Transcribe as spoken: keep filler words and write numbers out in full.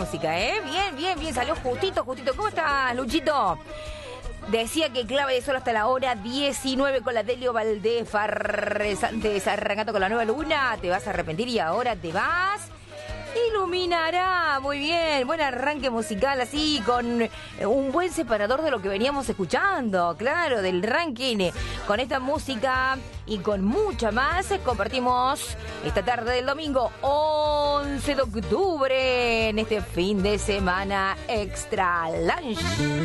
música, ¿eh? Bien, bien, bien, salió justito, justito. ¿Cómo estás, Luchito? Decía que clave de sol hasta la hora diecinueve con la Delio Valdés Farresantes, arrancando con la nueva luna. Te vas a arrepentir y ahora te vas. Iluminará, muy bien, buen arranque musical así, con un buen separador de lo que veníamos escuchando, claro, del ranking. Con esta música y con mucha más compartimos esta tarde del domingo once de octubre en este fin de semana extra lunch.